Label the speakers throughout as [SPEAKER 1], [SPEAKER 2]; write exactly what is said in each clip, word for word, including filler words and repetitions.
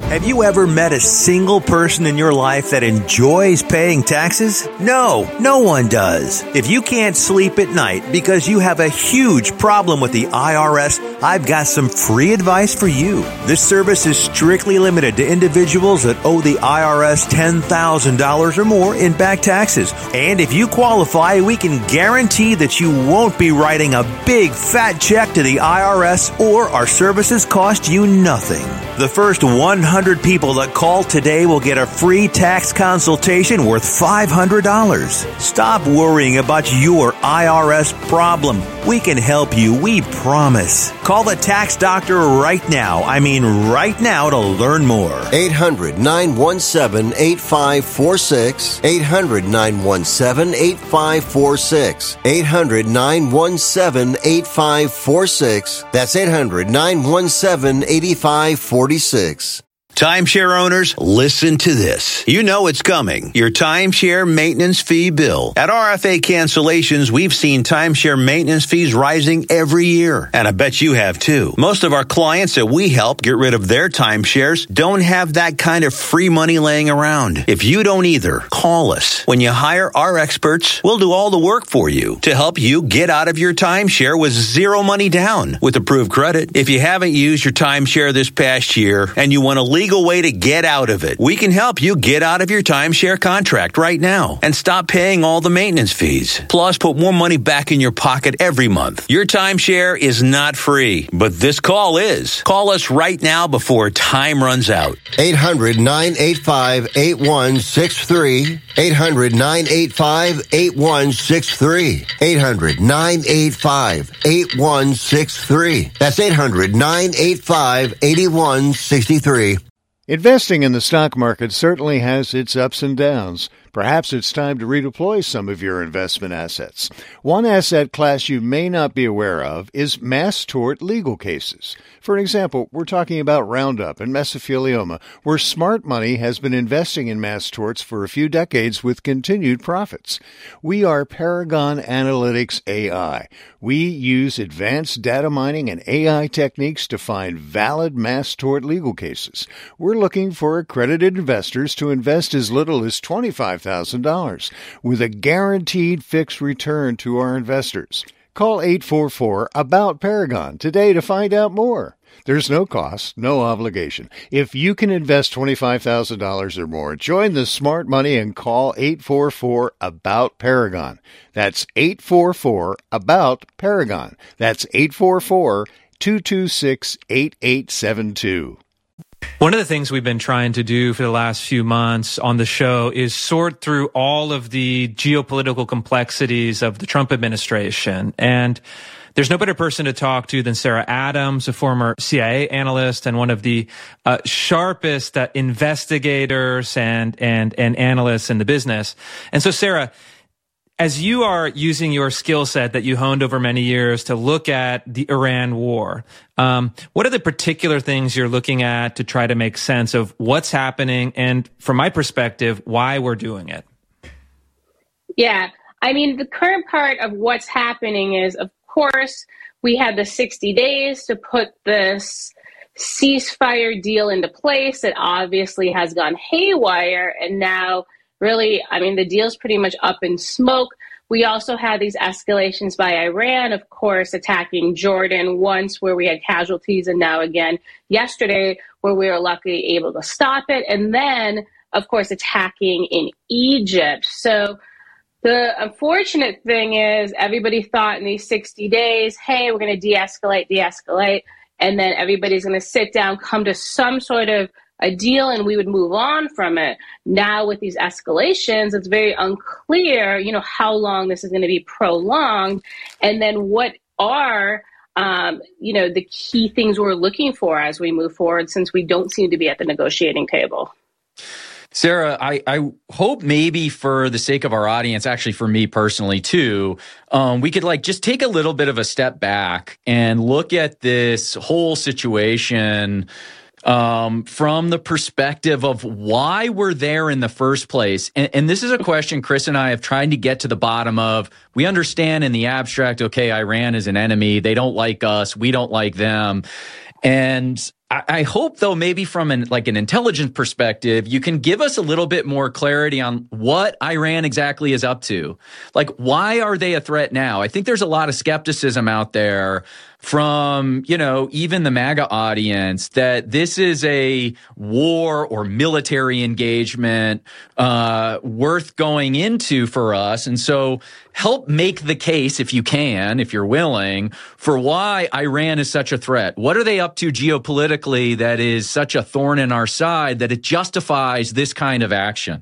[SPEAKER 1] Have you ever met a single person in your life that enjoys paying taxes? No, no one does. If you can't sleep at night because you have a huge problem with the I R S, I've got some free advice for you. This service is strictly limited to individuals that owe the I R S ten thousand dollars or more in back taxes. And if you qualify, we can guarantee that you won't be writing a big fat check to the I R S, or our services cost you nothing. The first one hundred people that call today will get a free tax consultation worth five hundred dollars. Stop worrying about your I R S problem. We can help you, we promise. Call the tax doctor right now. I mean right now to learn more.
[SPEAKER 2] eight hundred, nine one seven, eight five four six. eight hundred, nine one seven, eight five four six. eight hundred, nine one seven, eight five four six. That's eight hundred, nine one seven, eight five four six.
[SPEAKER 1] Timeshare owners, listen to this. You know it's coming. Your timeshare maintenance fee bill. At R F A Cancellations, we've seen timeshare maintenance fees rising every year. And I bet you have too. Most of our clients that we help get rid of their timeshares don't have that kind of free money laying around. If you don't either, call us. When you hire our experts, we'll do all the work for you to help you get out of your timeshare with zero money down with approved credit. If you haven't used your timeshare this past year and you want to leave way to get out of it, we can help you get out of your timeshare contract right now and stop paying all the maintenance fees. Plus, put more money back in your pocket every month. Your timeshare is not free, but this call is. Call us right now before time runs out.
[SPEAKER 2] eight hundred, nine eight five, eight one six three. eight hundred, nine eight five, eight one six three. eight hundred, nine eight five, eight one six three. That's eight hundred, nine eight five, eight one six three.
[SPEAKER 3] Investing in the stock market certainly has its ups and downs. Perhaps it's time to redeploy some of your investment assets. One asset class you may not be aware of is mass tort legal cases. For an example, we're talking about Roundup and mesothelioma, where smart money has been investing in mass torts for a few decades with continued profits. We are Paragon Analytics A I. We use advanced data mining and A I techniques to find valid mass tort legal cases. We're looking for accredited investors to invest as little as twenty-five thousand dollars with a guaranteed fixed return to our investors. Call eight four four, ABOUT Paragon today to find out more. There's no cost, no obligation. If you can invest twenty-five thousand dollars or more, join the smart money and call eight four four, ABOUT Paragon. That's eight four four, ABOUT Paragon. That's eight four four, two two six, eight eight seven two.
[SPEAKER 4] One of the things we've been trying to do for the last few months on the show is sort through all of the geopolitical complexities of the Trump administration. And there's no better person to talk to than Sarah Adams, a former C I A analyst and one of the uh, sharpest uh, investigators and, and, and analysts in the business. And so, Sarah, as you are using your skill set that you honed over many years to look at the Iran war, um, what are the particular things you're looking at to try to make sense of what's happening and, from my perspective, why we're doing it?
[SPEAKER 5] Yeah, I mean, the current part of what's happening is, of course, we had the sixty days to put this ceasefire deal into place that obviously has gone haywire, and now really, I mean, the deal's pretty much up in smoke. We also had these escalations by Iran, of course, attacking Jordan once where we had casualties, and now again yesterday where we were luckily able to stop it. And then, of course, attacking in Egypt. So the unfortunate thing is everybody thought in these sixty days, hey, we're going to de-escalate, de-escalate, and then everybody's going to sit down, come to some sort of a deal, and we would move on from it. Now with these escalations, it's very unclear, you know, how long this is going to be prolonged, and then what are, um, you know, the key things we're looking for as we move forward, since we don't seem to be at the negotiating table.
[SPEAKER 6] Sarah, I, I hope maybe for the sake of our audience, actually for me personally too, um, we could like just take a little bit of a step back and look at this whole situation um, from the perspective of why we're there in the first place. And, and this is a question Chris and I have tried to get to the bottom of. We understand in the abstract, okay, Iran is an enemy. They don't like us. We don't like them. And I, I hope, though, maybe from an like an intelligence perspective, you can give us a little bit more clarity on what Iran exactly is up to. Like, why are they a threat now? I think there's a lot of skepticism out there from, you know, even the MAGA audience that this is a war or military engagement uh, worth going into for us. And so help make the case, if you can, if you're willing, for why Iran is such a threat. What are they up to geopolitically that is such a thorn in our side that it justifies this kind of action?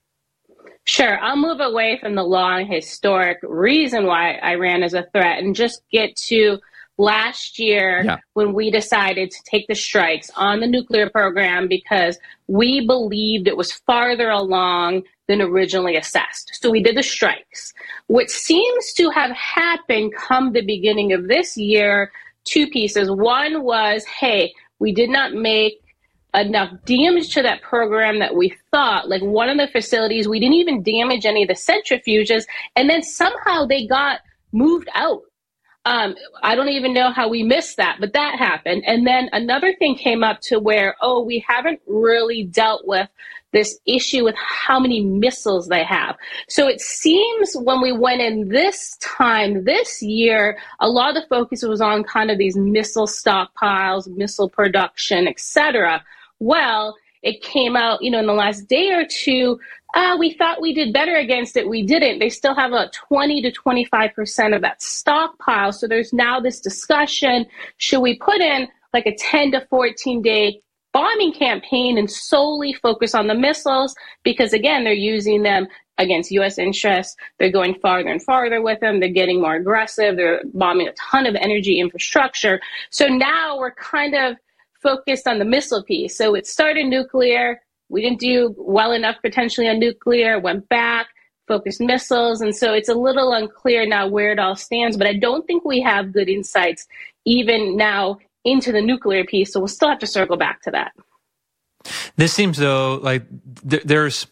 [SPEAKER 5] Sure. I'll move away from the long historic reason why Iran is a threat and just get to last year yeah. when we decided to take the strikes on the nuclear program because we believed it was farther along than originally assessed. So we did the strikes. What seems to have happened come the beginning of this year, two pieces. One was, hey, we did not make enough damage to that program that we thought. Like one of the facilities, we didn't even damage any of the centrifuges, and then somehow they got moved out. Um, I don't even know how we missed that, but that happened. And then another thing came up to where, oh, we haven't really dealt with this issue with how many missiles they have. So it seems when we went in this time, this year, a lot of the focus was on kind of these missile stockpiles, missile production, et cetera. Well, it came out, you know, in the last day or two, uh, we thought we did better against it. We didn't. They still have a twenty to twenty-five percent of that stockpile. So there's now this discussion, should we put in like a ten to fourteen day bombing campaign and solely focus on the missiles? Because again, they're using them against U S interests. They're going farther and farther with them. They're getting more aggressive. They're bombing a ton of energy infrastructure. So now we're kind of focused on the missile piece. So it started nuclear. We didn't do well enough potentially on nuclear, went back, focused missiles. And so it's a little unclear now where it all stands, but I don't think we have good insights even now into the nuclear piece. So we'll still have to circle back to that.
[SPEAKER 4] This seems though like th- there's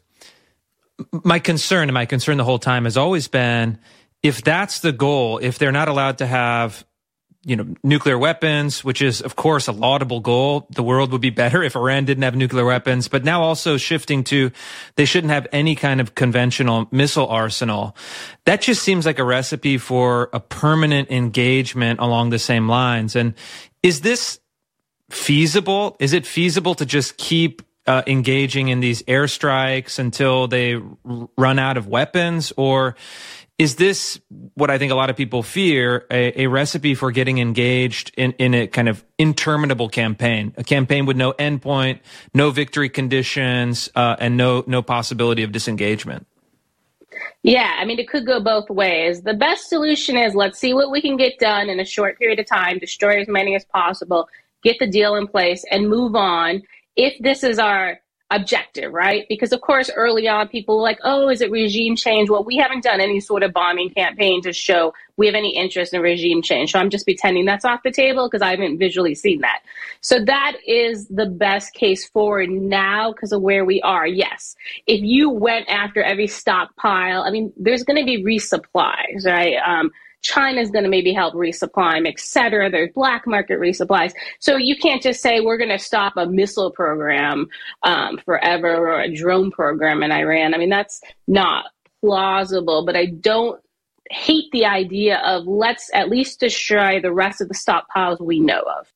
[SPEAKER 4] my concern and my concern the whole time has always been if that's the goal, if they're not allowed to have you know, nuclear weapons, which is, of course, a laudable goal. The world would be better if Iran didn't have nuclear weapons, but now also shifting to they shouldn't have any kind of conventional missile arsenal. That just seems like a recipe for a permanent engagement along the same lines. And is this feasible? Is it feasible to just keep uh, engaging in these airstrikes until they r- run out of weapons? Or is this what I think a lot of people fear, a, a recipe for getting engaged in, in a kind of interminable campaign, a campaign with no endpoint, no victory conditions, uh, and no no possibility of disengagement?
[SPEAKER 5] Yeah, I mean, it could go both ways. The best solution is let's see what we can get done in a short period of time, destroy as many as possible, get the deal in place, and move on if this is our objective, right? Because of course, early on, people were like, oh, is it regime change? Well, we haven't done any sort of bombing campaign to show we have any interest in regime change. So I'm just pretending that's off the table because I haven't visually seen that. So that is the best case forward now because of where we are. Yes. If you went after every stockpile, I mean, there's going to be resupplies, right? Um, China's going to maybe help resupply them, et cetera. There's black market resupplies. So you can't just say we're going to stop a missile program um, forever or a drone program in Iran. I mean, that's not plausible, but I don't hate the idea of let's at least destroy the rest of the stockpiles we know of.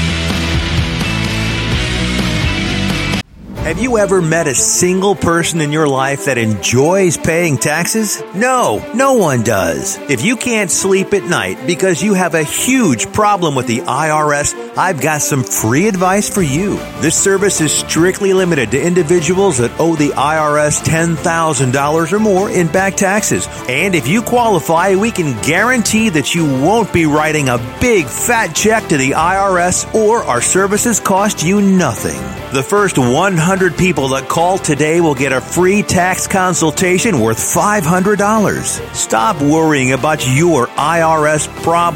[SPEAKER 1] Have you ever met a single person in your life that enjoys paying taxes? No, no one does. If you can't sleep at night because you have a huge problem with the I R S, I've got some free advice for you. This service is strictly limited to individuals that owe the I R S ten thousand dollars or more in back taxes. And if you qualify, we can guarantee that you won't be writing a big fat check to the I R S or our services cost you nothing. The first one hundred people that call today will get a free tax consultation worth five hundred dollars. Stop worrying about your I R S problem.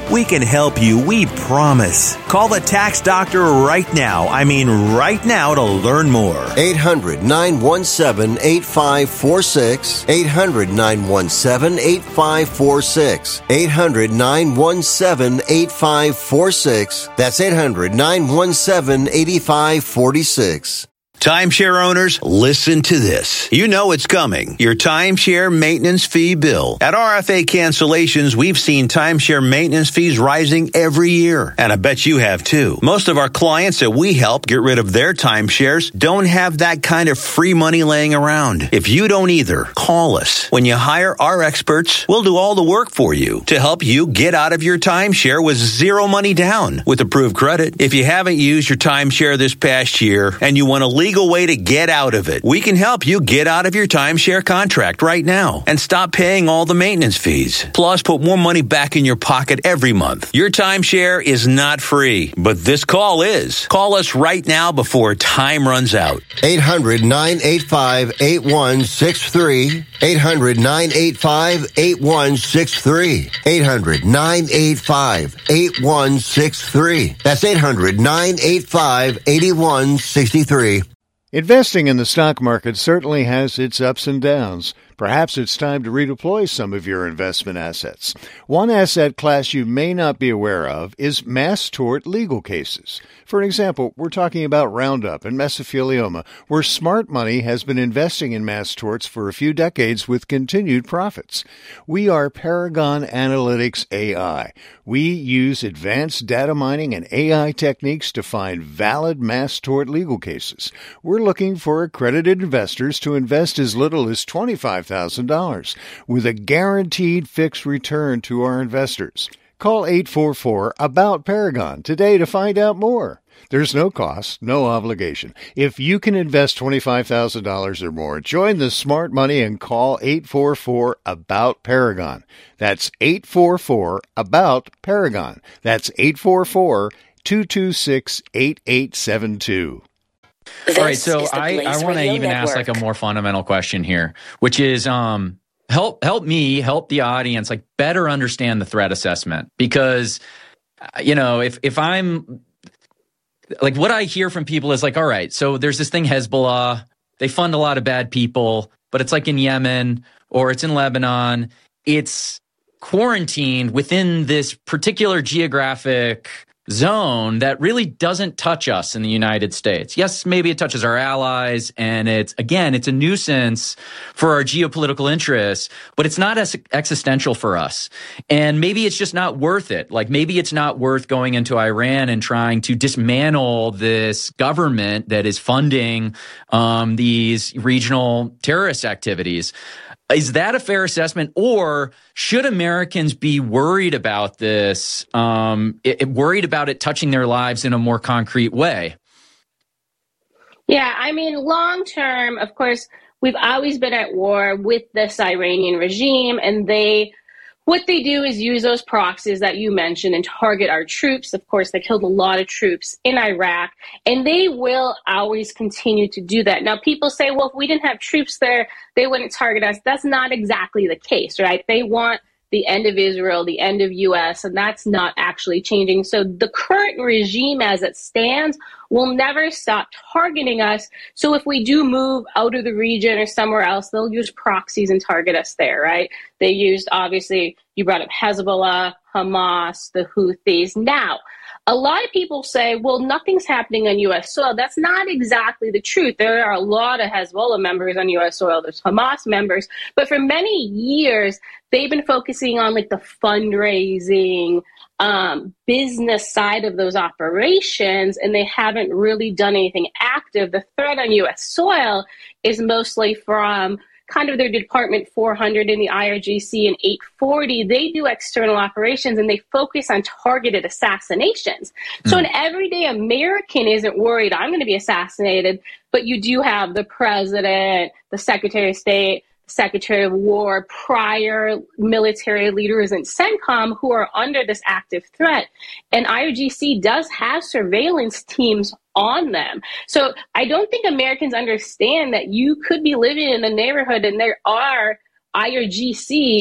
[SPEAKER 7] We can help you, we promise. Call the Tax Doctor right now. I mean right now to learn more.
[SPEAKER 2] eight hundred, nine one seven, eight five four six. eight hundred, nine one seven, eight five four six. eight hundred, nine one seven, eight five four six. That's eight hundred, nine one seven, eight five four six.
[SPEAKER 1] Timeshare owners, listen to this. You know it's coming. Your timeshare maintenance fee bill. At R F A Cancellations, we've seen timeshare maintenance fees rising every year. And I bet you have too. Most of our clients that we help get rid of their timeshares don't have that kind of free money laying around. If you don't either, call us. When you hire our experts, we'll do all the work for you to help you get out of your timeshare with zero money down with approved credit. If you haven't used your timeshare this past year and you want to leave legal way to get out of it. We can help you get out of your timeshare contract right now and stop paying all the maintenance fees. Plus, put more money back in your pocket every month. Your timeshare is not free, but this call is. Call us right now before time runs out.
[SPEAKER 2] eight hundred, nine eight five, eight one six three. eight hundred, nine eight five, eight one six three. eight hundred, nine eight five, eight one six three. That's eight hundred, nine eight five, eight one six three.
[SPEAKER 3] Investing in the stock market certainly has its ups and downs. Perhaps it's time to redeploy some of your investment assets. One asset class you may not be aware of is mass tort legal cases. For example, we're talking about Roundup and mesothelioma, where smart money has been investing in mass torts for a few decades with continued profits. We are Paragon Analytics A I. We use advanced data mining and A I techniques to find valid mass tort legal cases. We're looking for accredited investors to invest as little as twenty-five thousand dollars with a guaranteed fixed return to our investors. Call eight four four, A B O U T, Paragon today to find out more. There's no cost, no obligation. If you can invest twenty-five thousand dollars or more, join the smart money and call eight four four, A B O U T, Paragon. That's eight four four, A B O U T, Paragon. That's eight four four, two two six, eight eight seven two.
[SPEAKER 6] This All right, so I, I want to even Network. ask like a more fundamental question here, which is um, help help me, help the audience like better understand the threat assessment. Because, you know, if if I'm like what I hear from people is like, all right, so there's this thing Hezbollah, they fund a lot of bad people, but it's like in Yemen or it's in Lebanon. It's quarantined within this particular geographic zone that really doesn't touch us in the United States. Yes, maybe it touches our allies, and it's, again, it's a nuisance for our geopolitical interests, but it's not as existential for us. And maybe it's just not worth it. Like maybe it's not worth going into Iran and trying to dismantle this government that is funding um, these regional terrorist activities. Is that a fair assessment, or should Americans be worried about this, um, it, worried about it touching their lives in a more concrete way?
[SPEAKER 5] Yeah, I mean, long term, of course, we've always been at war with this Iranian regime, and they, what they do is use those proxies that you mentioned and target our troops. Of course, they killed a lot of troops in Iraq, and they will always continue to do that. Now, people say, well, if we didn't have troops there, they wouldn't target us. That's not exactly the case, right? They want the end of Israel, the end of U S, and that's not actually changing. So the current regime as it stands will never stop targeting us. So if we do move out of the region or somewhere else, they'll use proxies and target us there, right? They used, obviously, you brought up Hezbollah, Hamas, the Houthis. Now, a lot of people say, well, nothing's happening on U S soil. That's not exactly the truth. There are a lot of Hezbollah members on U S soil. There's Hamas members. But for many years, they've been focusing on like the fundraising, um, business side of those operations, and they haven't really done anything active. The threat on U S soil is mostly from kind of their Department four hundred in the I R G C and eight forty. They do external operations and they focus on targeted assassinations. Mm. So an everyday American isn't worried, I'm going to be assassinated, but you do have the president, the Secretary of State, Secretary of War, prior military leaders in CENTCOM who are under this active threat. And I R G C does have surveillance teams on them. So I don't think Americans understand that you could be living in a neighborhood and there are I R G C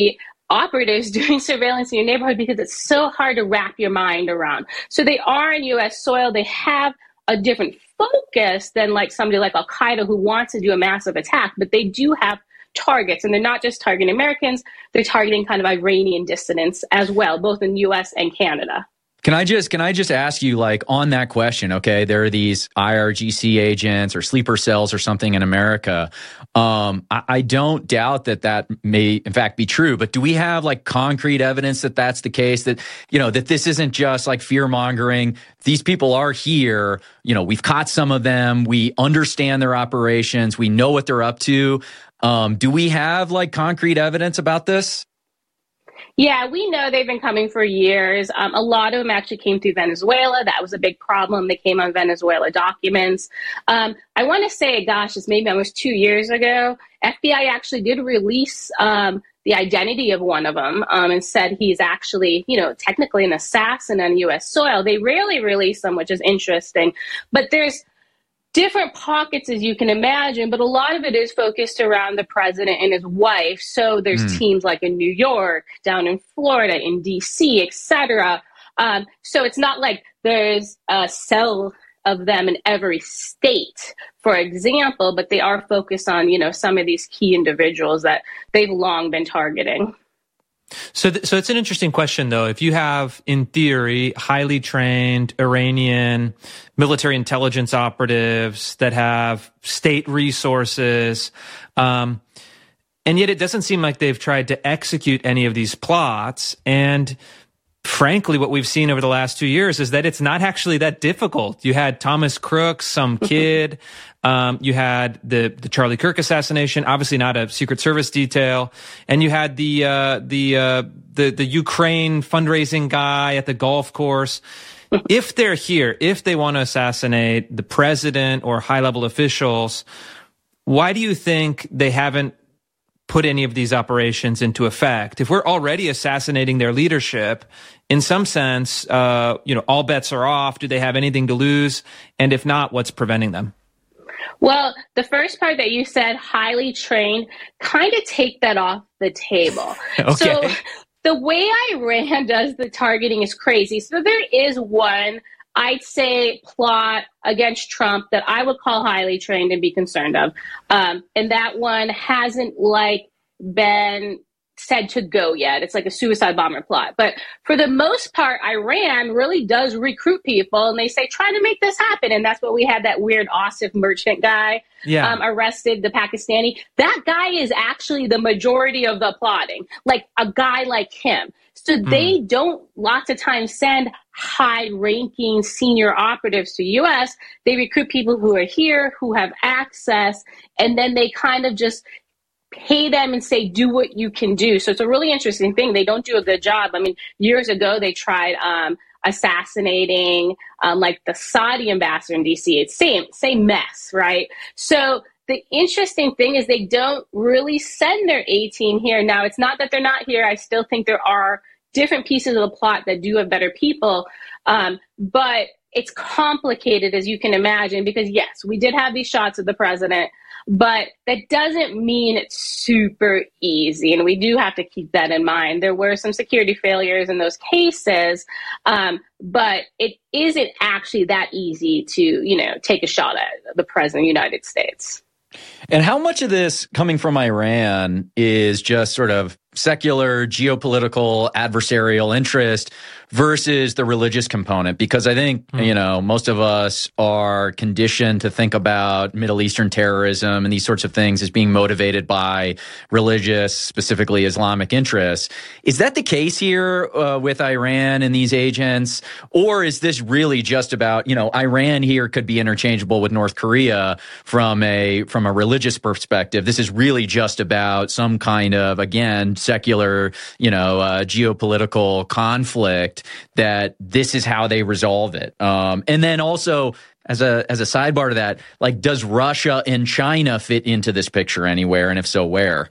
[SPEAKER 5] operatives doing surveillance in your neighborhood because it's so hard to wrap your mind around. So they are in U S soil. They have a different focus than like somebody like Al-Qaeda who wants to do a massive attack, but they do have targets, and they're not just targeting Americans, they're targeting kind of Iranian dissidents as well, both in U S and Canada.
[SPEAKER 6] Can I just can I just ask you, like, on that question, okay, there are these I R G C agents or sleeper cells or something in America. Um, I, I don't doubt that that may, in fact, be true. But do we have, like, concrete evidence that that's the case, that, you know, that this isn't just, like, fear-mongering? These people are here. You know, we've caught some of them. We understand their operations. We know what they're up to. Um, do we have, like, concrete evidence about this?
[SPEAKER 5] Yeah, we know they've been coming for years. Um, a lot of them actually came through Venezuela. That was a big problem. They came on Venezuela documents. Um, I want to say, gosh, it's maybe almost two years ago, F B I actually did release um, the identity of one of them um, and said he's actually, you know, technically an assassin on U S soil. They rarely release them, which is interesting. But there's different pockets, as you can imagine, but a lot of it is focused around the president and his wife. So there's mm. teams like in New York, down in Florida, in D C, et cetera. Um, so it's not like there's a cell of them in every state, for example, but they are focused on, you know, some of these key individuals that they've long been targeting.
[SPEAKER 4] So, th- so it's an interesting question, though. If you have, in theory, highly trained Iranian military intelligence operatives that have state resources, um, and yet it doesn't seem like they've tried to execute any of these plots. And frankly, what we've seen over the last two years is that it's not actually that difficult. You had Thomas Crooks, some kid. Um, you had the, the Charlie Kirk assassination, obviously not a Secret Service detail. And you had the, uh, the, uh, the, the Ukraine fundraising guy at the golf course. If they're here, if they want to assassinate the president or high level officials, why do you think they haven't put any of these operations into effect? If we're already assassinating their leadership, in some sense, uh, you know, all bets are off. Do they have anything to lose? And if not, what's preventing them?
[SPEAKER 5] Well, the first part that you said, highly trained, kind of take that off the table. Okay. So the way Iran does the targeting is crazy. So there is one, I'd say, plot against Trump that I would call highly trained and be concerned of. Um, and that one hasn't, like, been said to go yet. It's like a suicide bomber plot. But for the most part, Iran really does recruit people, and they say, try to make this happen. And that's what we had that weird Asif merchant guy yeah. um, arrested, the Pakistani. That guy is actually the majority of the plotting, like a guy like him. So mm. they don't lots of times send high-ranking senior operatives to U S. They recruit people who are here, who have access, and then they kind of just pay them and say, do what you can do. So it's a really interesting thing. They don't do a good job. I mean, years ago, they tried um, assassinating um, like the Saudi ambassador in D C. It's same, same mess, right? So the interesting thing is they don't really send their A-team here. Now, it's not that they're not here. I still think there are different pieces of the plot that do have better people. Um, but it's complicated, as you can imagine, because yes, we did have these shots of the president, but that doesn't mean it's super easy. And we do have to keep that in mind. There were some security failures in those cases, um, but it isn't actually that easy to, you know, take a shot at the president of the United States.
[SPEAKER 6] And how much of this coming from Iran is just sort of secular, geopolitical, adversarial interest versus the religious component? Because I think, mm. you know, most of us are conditioned to think about Middle Eastern terrorism and these sorts of things as being motivated by religious, specifically Islamic interests. Is that the case here uh, with Iran and these agents? Or is this really just about, you know, Iran here could be interchangeable with North Korea from a from a religious perspective? This is really just about some kind of, again, secular, you know, uh, geopolitical conflict, that this is how they resolve it. Um, and then also, as a as a sidebar to that, like, does Russia and China fit into this picture anywhere? And if so, where?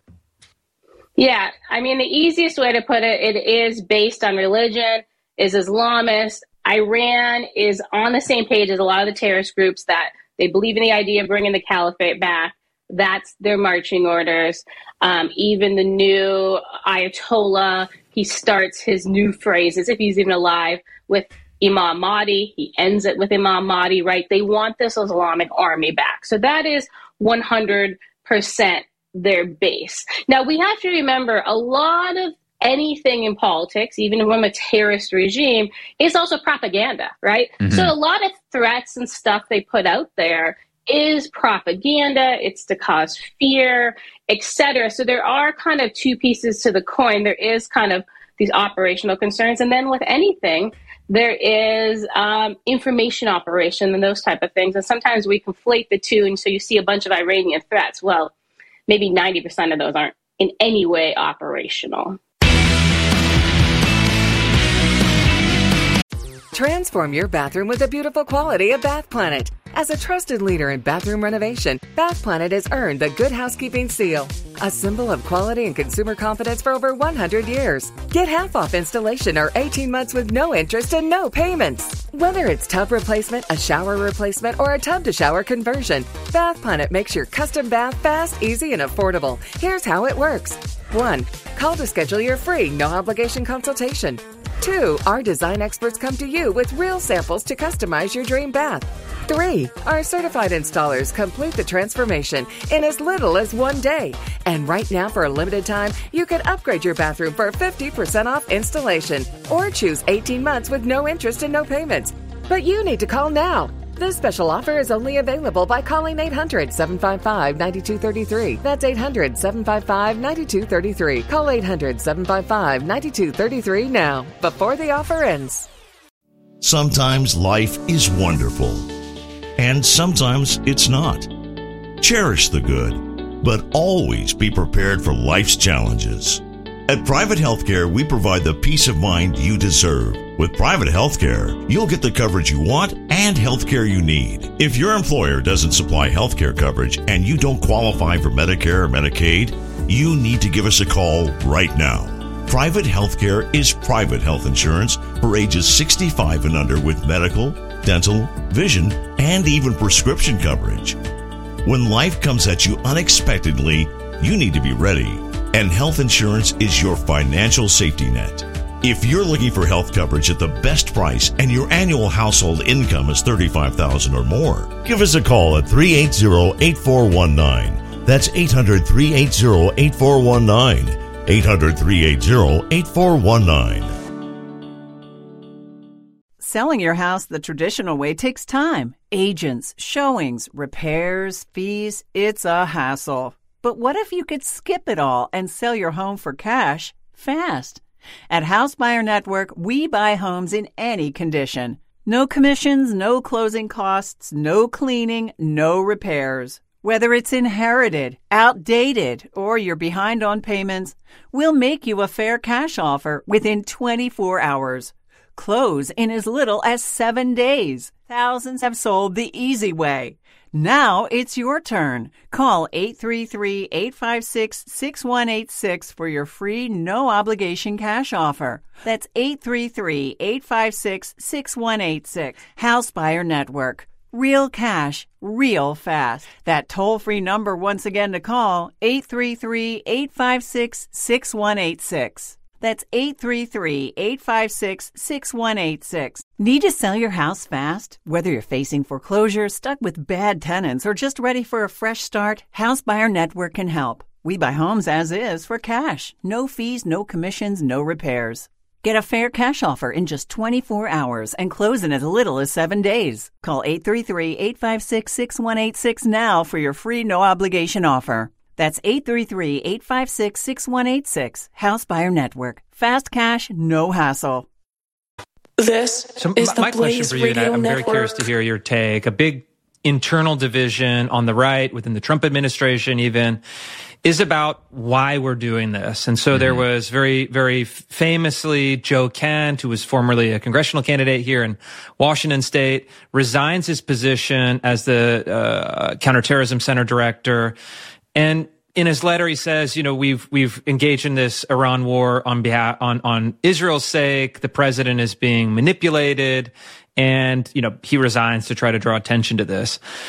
[SPEAKER 5] Yeah, I mean, the easiest way to put it, it is based on religion, is Islamist. Iran is on the same page as a lot of the terrorist groups that they believe in the idea of bringing the caliphate back. That's their marching orders. Um, even the new Ayatollah, he starts his new phrases, if he's even alive, with Imam Mahdi. He ends it with Imam Mahdi, right? They want this Islamic army back. So that is one hundred percent their base. Now, we have to remember a lot of anything in politics, even from a terrorist regime, is also propaganda, right? Mm-hmm. So a lot of threats and stuff they put out there is propaganda. It's to cause fear, et cetera. So there are kind of two pieces to the coin. There is kind of these operational concerns. And then with anything, there is um, information operation and those type of things. And sometimes we conflate the two. And so you see a bunch of Iranian threats. Well, maybe ninety percent of those aren't in any way operational.
[SPEAKER 8] Transform your bathroom with the beautiful quality of Bath Planet. As a trusted leader in bathroom renovation, Bath Planet has earned the Good Housekeeping Seal, a symbol of quality and consumer confidence for over one hundred years. Get half off installation or eighteen months with no interest and no payments. Whether it's tub replacement, a shower replacement, or a tub-to-shower conversion, Bath Planet makes your custom bath fast, easy, and affordable. Here's how it works. One, call to schedule your free, no-obligation consultation. Two, our design experts come to you with real samples to customize your dream bath. Three, our certified installers complete the transformation in as little as one day. And right now, for a limited time, you can upgrade your bathroom for fifty percent off installation or choose eighteen months with no interest and no payments. But you need to call now. This special offer is only available by calling eight hundred, seven five five, nine two three three. That's eight hundred, seven five five, nine two three three. Call eight hundred, seven five five, nine two three three now, before the offer ends.
[SPEAKER 9] Sometimes life is wonderful, and sometimes it's not. Cherish the good, but always be prepared for life's challenges. At Private Healthcare, we provide the peace of mind you deserve. With Private Healthcare, you'll get the coverage you want and healthcare you need. If your employer doesn't supply healthcare coverage and you don't qualify for Medicare or Medicaid, you need to give us a call right now. Private Healthcare is private health insurance for ages sixty-five and under with medical, dental, vision, and even prescription coverage. When life comes at you unexpectedly, you need to be ready. And health insurance is your financial safety net. If you're looking for health coverage at the best price and your annual household income is thirty-five thousand dollars or more, give us a call at three eight zero, eight four one nine. That's eight hundred, three eight zero, eight four one nine. eight hundred, three eight zero, eight four one nine.
[SPEAKER 10] Selling your house the traditional way takes time. Agents, showings, repairs, fees. It's a hassle. But what if you could skip it all and sell your home for cash fast? At House Buyer Network, we buy homes in any condition. No commissions, no closing costs, no cleaning, no repairs. Whether it's inherited, outdated, or you're behind on payments, we'll make you a fair cash offer within twenty-four hours. Close in as little as seven days. Thousands have sold the easy way. Now it's your turn. Call eight three three, eight five six, six one eight six for your free no-obligation cash offer. That's eight three three, eight five six, six one eight six. House Buyer Network. Real cash, real fast. That toll-free number once again to call, eight three three, eight five six, six one eight six. That's eight three three, eight five six, six one eight six. Need to sell your house fast? Whether you're facing foreclosure, stuck with bad tenants, or just ready for a fresh start, House Buyer Network can help. We buy homes as is for cash. No fees, no commissions, no repairs. Get a fair cash offer in just twenty-four hours and close in as little as seven days. Call eight three three, eight five six, six one eight six now for your free no-obligation offer. That's eight three three, eight five six, six one eight six. House Buyer Network. Fast cash, no hassle.
[SPEAKER 11] This
[SPEAKER 4] so
[SPEAKER 11] is
[SPEAKER 4] my,
[SPEAKER 11] the
[SPEAKER 4] my question
[SPEAKER 11] Blaze
[SPEAKER 4] for you, and
[SPEAKER 11] Radio
[SPEAKER 4] I'm
[SPEAKER 11] Network.
[SPEAKER 4] very curious to hear your take. A big internal division on the right, within the Trump administration even, is about why we're doing this. And so mm-hmm. there was very, very famously Joe Kent, who was formerly a congressional candidate here in Washington State, resigns his position as the uh, counterterrorism center director. And in his letter, he says, you know, we've we've engaged in this Iran war on behalf on on Israel's sake. The president is being manipulated, and you know he resigns to try to draw attention to this.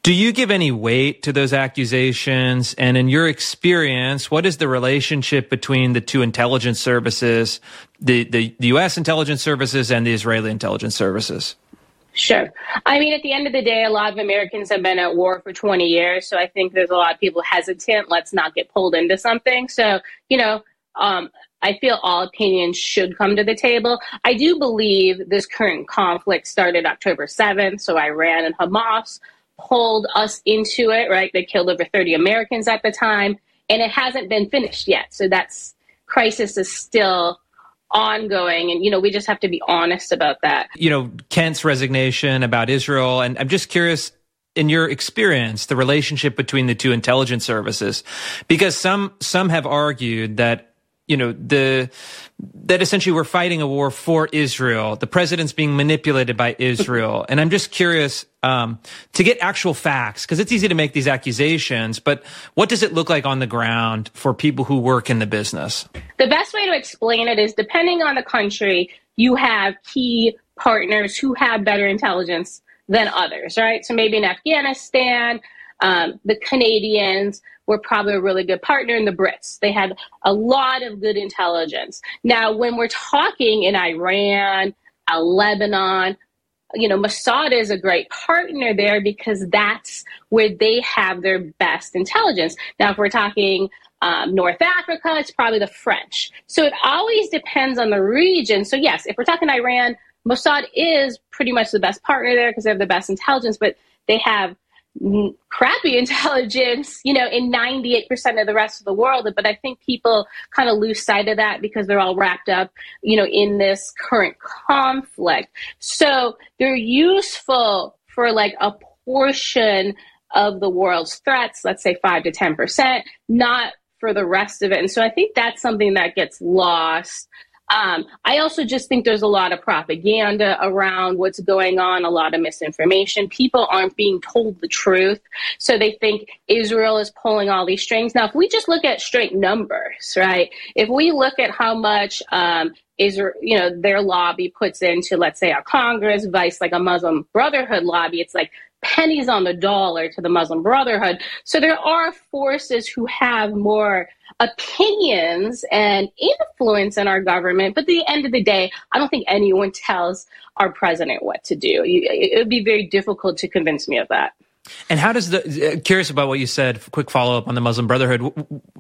[SPEAKER 4] Do you give any weight to those accusations? And in your experience, what is the relationship between the two intelligence services, the, the, the U S intelligence services and the Israeli intelligence services?
[SPEAKER 5] Sure. I mean, at the end of the day, a lot of Americans have been at war for twenty years. So I think there's a lot of people hesitant. Let's not get pulled into something. So, you know, um, I feel all opinions should come to the table. I do believe this current conflict started October seventh. So Iran and Hamas pulled us into it, right? They killed over thirty Americans at the time, and it hasn't been finished yet. So that's crisis is still ongoing. And, you know, we just have to be honest about that.
[SPEAKER 4] You know, Kent's resignation about Israel. And I'm just curious, in your experience, the relationship between the two intelligence services, because some some have argued that, you know, the that essentially we're fighting a war for Israel. The president's being manipulated by Israel. And I'm just curious um, to get actual facts, because it's easy to make these accusations, but what does it look like on the ground for people who work in the business?
[SPEAKER 5] The best way to explain it is, depending on the country, you have key partners who have better intelligence than others, right? So maybe in Afghanistan, um, the Canadians were probably a really good partner, in the Brits. They had a lot of good intelligence. Now, when we're talking in Iran, uh, Lebanon, you know, Mossad is a great partner there because that's where they have their best intelligence. Now, if we're talking um, North Africa, it's probably the French. So it always depends on the region. So yes, if we're talking Iran, Mossad is pretty much the best partner there because they have the best intelligence, but they have crappy intelligence, you know, in ninety-eight percent of the rest of the world. But I think people kind of lose sight of that because they're all wrapped up, you know, in this current conflict. So they're useful for like a portion of the world's threats, let's say five to ten percent, not for the rest of it. And so I think that's something that gets lost. Um, I also just think there's a lot of propaganda around what's going on, a lot of misinformation. People aren't being told the truth. So they think Israel is pulling all these strings. Now, if we just look at straight numbers, right? If we look at how much um, Israel, you know, their lobby puts into, let's say, our Congress, vice like a Muslim Brotherhood lobby, it's like pennies on the dollar to the Muslim Brotherhood. So there are forces who have more opinions and influence in our government. But at the end of the day, I don't think anyone tells our president what to do. It would be very difficult to convince me of that.
[SPEAKER 4] And how does the, curious about what you said, quick follow-up on the Muslim Brotherhood.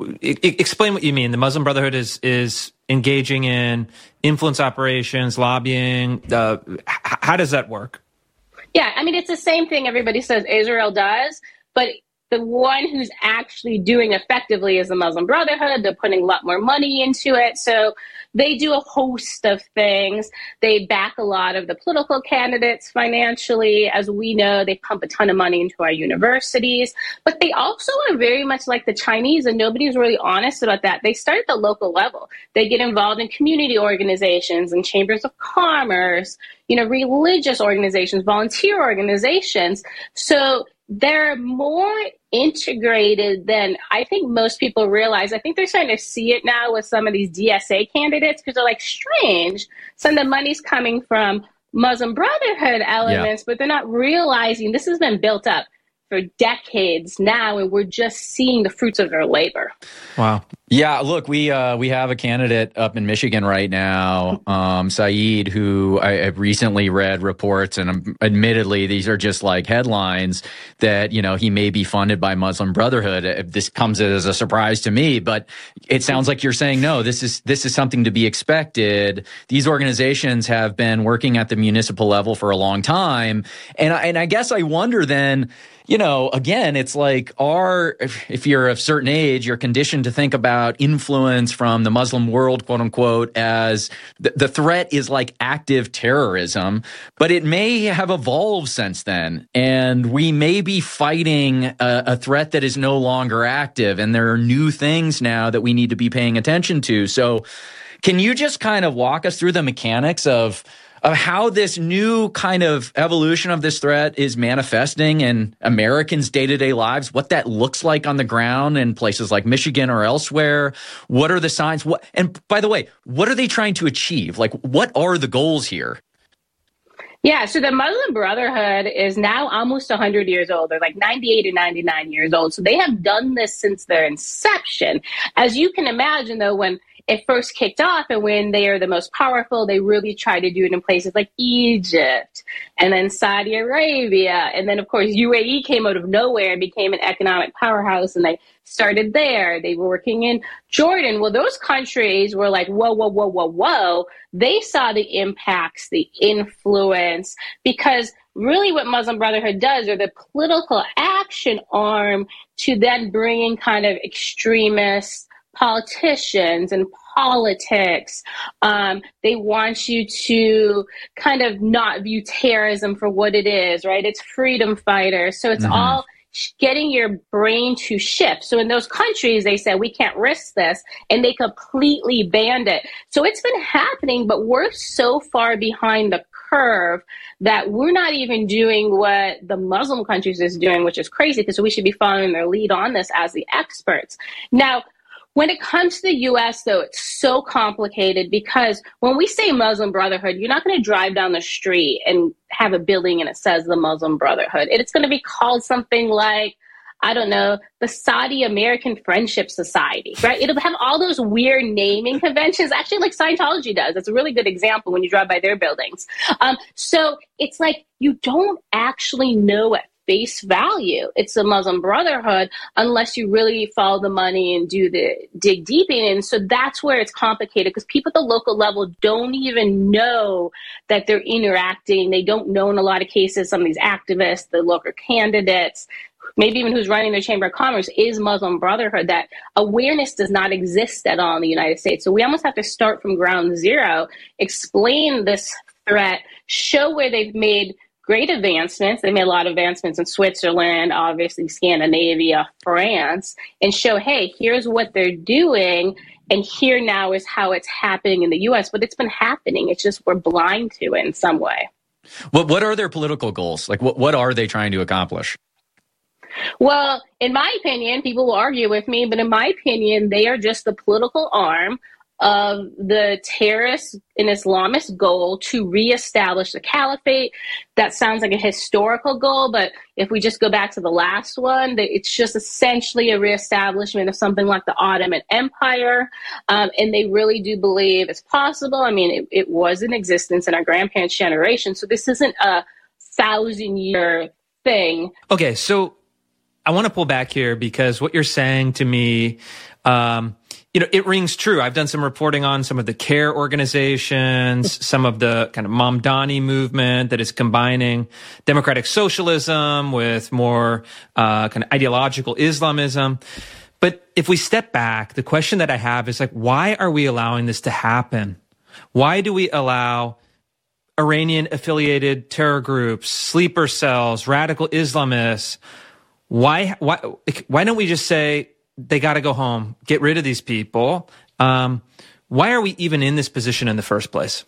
[SPEAKER 4] Explain what you mean. The Muslim Brotherhood is is engaging in influence operations, lobbying. Uh, how does that work?
[SPEAKER 5] Yeah, I mean, it's the same thing everybody says Israel does, but the one who's actually doing effectively is the Muslim Brotherhood. They're putting a lot more money into it. So they do a host of things. They back a lot of the political candidates financially. As we know, they pump a ton of money into our universities. But they also are very much like the Chinese, and nobody's really honest about that. They start at the local level. They get involved in community organizations and chambers of commerce, you know, religious organizations, volunteer organizations. So they're more integrated than I think most people realize. I think they're starting to see it now with some of these D S A candidates because they're like, strange, some of the money's coming from Muslim Brotherhood elements, yeah. But they're not realizing this has been built up for decades now, and we're just seeing the fruits of their labor.
[SPEAKER 6] Wow. Yeah, look, we uh, we have a candidate up in Michigan right now, um, Saeed, who I have recently read reports, and um, admittedly, these are just like headlines that, you know, he may be funded by Muslim Brotherhood. This comes as a surprise to me, but it sounds like you're saying, no, this is this is something to be expected. These organizations have been working at the municipal level for a long time. And I, and I guess I wonder then, you know, again, it's like our, if, if you're of a certain age, you're conditioned to think about influence from the Muslim world, quote unquote, as the, the threat is like active terrorism, but it may have evolved since then. And we may be fighting a, a threat that is no longer active. And there are new things now that we need to be paying attention to. So can you just kind of walk us through the mechanics of of how this new kind of evolution of this threat is manifesting in Americans' day-to-day lives, what that looks like on the ground in places like Michigan or elsewhere? What are the signs? What, and by the way, what are they trying to achieve? Like, what are the goals here?
[SPEAKER 5] Yeah, so the Muslim Brotherhood is now almost one hundred years old. They're like ninety-eight or ninety-nine years old. So they have done this since their inception. As you can imagine, though, when it first kicked off and when they are the most powerful, they really try to do it in places like Egypt and then Saudi Arabia. And then, of course, U A E came out of nowhere and became an economic powerhouse, and they started there. They were working in Jordan. Well, those countries were like, whoa, whoa, whoa, whoa, whoa. They saw the impacts, the influence, because really what Muslim Brotherhood does, or the political action arm to then bring in kind of extremists, politicians and politics. Um, they want you to kind of not view terrorism for what it is, right? It's freedom fighters. So it's mm-hmm. all getting your brain to shift. So in those countries, they said, we can't risk this, and they completely banned it. So it's been happening, but we're so far behind the curve that we're not even doing what the Muslim countries is doing, which is crazy, because we should be following their lead on this as the experts. Now, when it comes to the U S, though, it's so complicated, because when we say Muslim Brotherhood, you're not going to drive down the street and have a building and it says the Muslim Brotherhood. It's going to be called something like, I don't know, the Saudi American Friendship Society, right? It'll have all those weird naming conventions, actually like Scientology does. That's a really good example when you drive by their buildings. Um, so it's like you don't actually know it. Face value. It's the Muslim Brotherhood unless you really follow the money and do the dig deep in. And so that's where it's complicated, because people at the local level don't even know that they're interacting. They don't know in a lot of cases, some of these activists, the local candidates, maybe even who's running their Chamber of Commerce is Muslim Brotherhood. That awareness does not exist at all in the United States. So we almost have to start from ground zero, explain this threat, show where they've made great advancements. They made a lot of advancements in Switzerland, obviously Scandinavia, France, and show, hey, here's what they're doing, and here now is how it's happening in the U S. But it's been happening. It's just we're blind to it in some way.
[SPEAKER 6] What What are their political goals? Like, what, what are they trying to accomplish?
[SPEAKER 5] Well, in my opinion, people will argue with me, but in my opinion, they are just the political arm of the terrorist and Islamist goal to reestablish the caliphate. That sounds like a historical goal, but if we just go back to the last one, it's just essentially a reestablishment of something like the Ottoman Empire. Um, and they really do believe it's possible. I mean, it, it was in existence in our grandparents' generation, so this isn't a thousand-year thing.
[SPEAKER 4] Okay, so I want to pull back here, because what you're saying to me, um, you know, it rings true. I've done some reporting on some of the care organizations, some of the kind of Mamdani movement that is combining democratic socialism with more uh, kind of ideological Islamism. But if we step back, the question that I have is like, why are we allowing this to happen? Why do we allow Iranian-affiliated terror groups, sleeper cells, radical Islamists? Why, why, why don't we just say, they got to go home, get rid of these people? Um, why are we even in this position in the first place?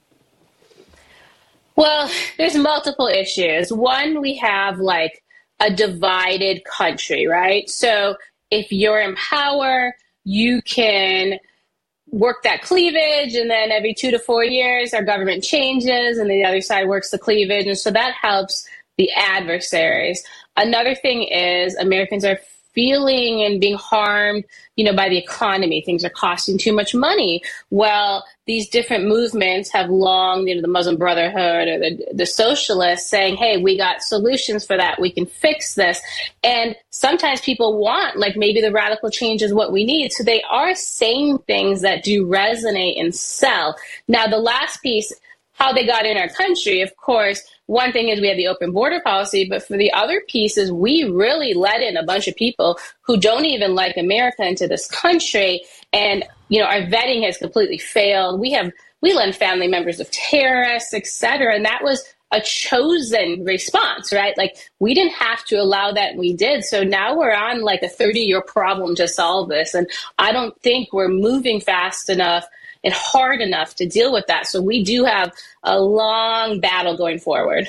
[SPEAKER 5] Well, there's multiple issues. One, we have like a divided country, right? So if you're in power, you can work that cleavage, and then every two to four years, our government changes and the other side works the cleavage. And so that helps the adversaries. Another thing is Americans are feeling and being harmed, you know, by the economy. Things are costing too much money. Well, these different movements have long, you know, the Muslim Brotherhood or the, the socialists saying, hey, we got solutions for that. We can fix this. And sometimes people want, like, maybe the radical change is what we need. So they are saying things that do resonate and sell. Now, the last piece, how they got in our country, of course, one thing is we have the open border policy, but for the other pieces, we really let in a bunch of people who don't even like America into this country. And, you know, our vetting has completely failed. We have, we let in family members of terrorists, et cetera. And that was a chosen response, right? Like, we didn't have to allow that, and we did. So now we're on like a thirty-year problem to solve this. And I don't think we're moving fast enough and hard enough to deal with that. So we do have a long battle going forward.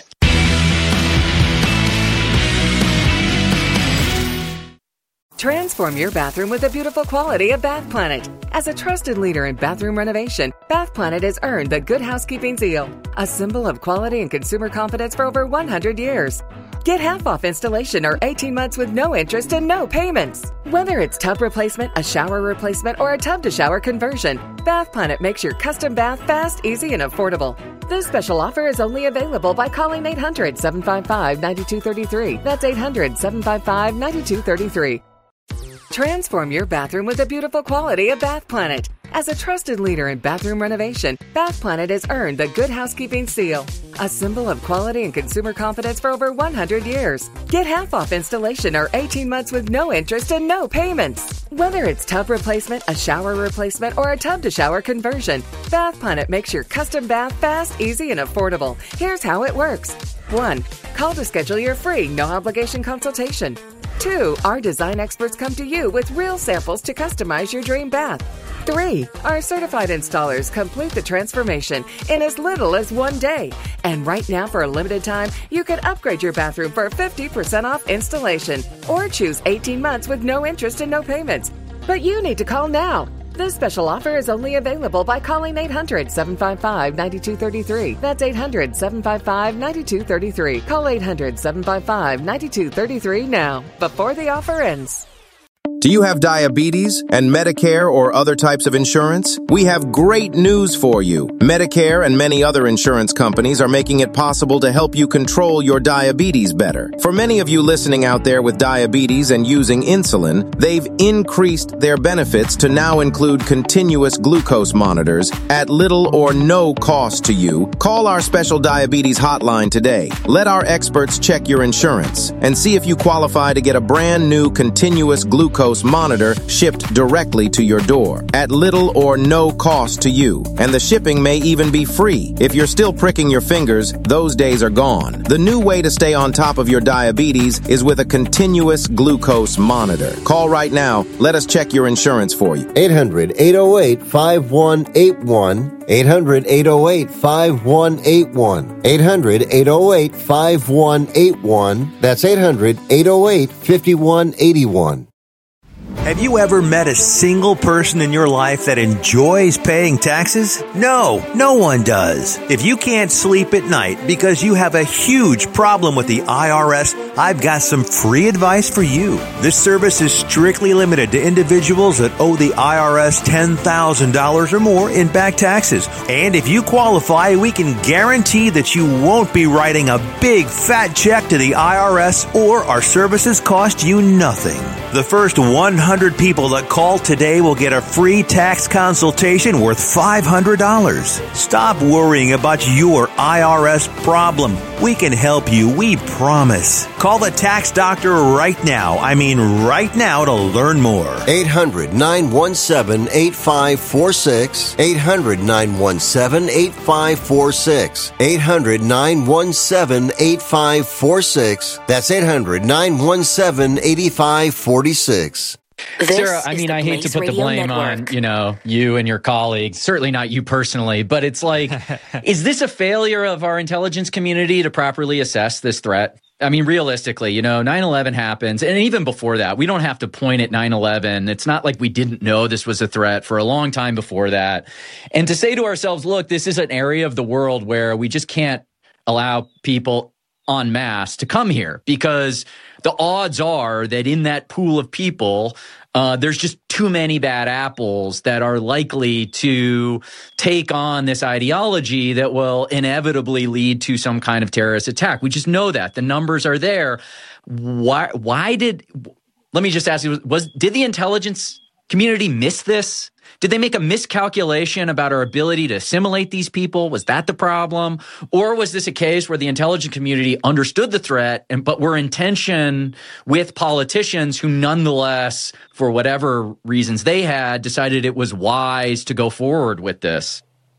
[SPEAKER 8] Transform your bathroom with the beautiful quality of Bath Planet. As a trusted leader in bathroom renovation, Bath Planet has earned the Good Housekeeping seal, a symbol of quality and consumer confidence for over one hundred years. Get half off installation or eighteen months with no interest and no payments. Whether it's tub replacement, a shower replacement, or a tub-to-shower conversion, Bath Planet makes your custom bath fast, easy, and affordable. This special offer is only available by calling eight hundred, seven five five, nine two three three. That's eight hundred, seven five five, nine two three three. Transform your bathroom with the beautiful quality of Bath Planet. As a trusted leader in bathroom renovation, Bath Planet has earned the Good Housekeeping seal, a symbol of quality and consumer confidence for over one hundred years. Get half off installation or eighteen months with no interest and no payments. Whether it's tub replacement, a shower replacement, or a tub-to-shower conversion, Bath Planet makes your custom bath fast, easy, and affordable. Here's how it works. one. Call to schedule your free, no-obligation consultation. two. Our design experts come to you with real samples to customize your dream bath. three. Our certified installers complete the transformation in as little as one day. And right now, for a limited time, you can upgrade your bathroom for fifty percent off installation or choose eighteen months with no interest and no payments. But you need to call now. This special offer is only available by calling eight hundred, seven five five, nine two three three. That's eight hundred, seven five five, nine two three three. Call eight hundred, seven five five, nine two three three now, before the offer ends.
[SPEAKER 12] Do you have diabetes and Medicare or other types of insurance? We have great news for you. Medicare and many other insurance companies are making it possible to help you control your diabetes better. For many of you listening out there with diabetes and using insulin, they've increased their benefits to now include continuous glucose monitors at little or no cost to you. Call our special diabetes hotline today. Let our experts check your insurance and see if you qualify to get a brand new continuous glucose monitor shipped directly to your door at little or no cost to you. And the shipping may even be free. If you're still pricking your fingers, those days are gone. The new way to stay on top of your diabetes is with a continuous glucose monitor. Call right now. Let us check your insurance for you.
[SPEAKER 2] eight hundred, eight oh eight, five one eight one. eight hundred, eight oh eight, five one eight one. eight hundred, eight oh eight, five one eight one. That's eight hundred, eight oh eight, five one eight one.
[SPEAKER 7] Have you ever met a single person in your life that enjoys paying taxes? No, no one does. If you can't sleep at night because you have a huge problem with the I R S, I've got some free advice for you. This service is strictly limited to individuals that owe the I R S ten thousand dollars or more in back taxes. And if you qualify, we can guarantee that you won't be writing a big fat check to the I R S, or our services cost you nothing. The first one hundred people that call today will get a free tax consultation worth five hundred dollars. Stop worrying about your I R S problem. We can help you, we promise. Call the tax doctor right now. I mean right now to learn more.
[SPEAKER 2] eight hundred, nine one seven, eight five four six. eight hundred, nine one seven, eight five four six. eight hundred, nine one seven, eight five four six. That's eight hundred, nine one seven, eight five four six.
[SPEAKER 6] This Sarah, I mean, I hate to put the blame Network. on, you know, you and your colleagues, certainly not you personally, but it's like, is this a failure of our intelligence community to properly assess this threat? I mean, realistically, you know, nine eleven happens, and even before that, we don't have to point at nine eleven. It's not like we didn't know this was a threat for a long time before that. And to say to ourselves, look, this is an area of the world where we just can't allow people en masse to come here, because the odds are that in that pool of people, uh, there's just too many bad apples that are likely to take on this ideology that will inevitably lead to some kind of terrorist attack. We just know that. The numbers are there. Why, why did, let me just ask you, was, did the intelligence community miss this? Did they make a miscalculation about our ability to assimilate these people? Was that the problem? Or was this a case where the intelligence community understood the threat, and but were in tension with politicians who nonetheless, for whatever reasons they had, decided it was wise to go forward with this?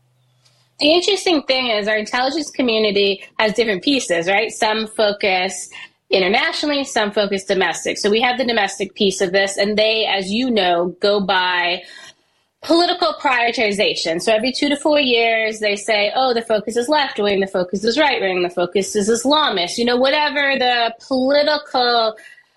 [SPEAKER 5] The interesting thing is our intelligence community has different pieces, right? Some focus internationally, some focus domestic. So we have the domestic piece of this, and they, as you know, go by political prioritization. So every two to four years, they say, oh, the focus is left wing, the focus is right wing, the focus is Islamist, you know, whatever the political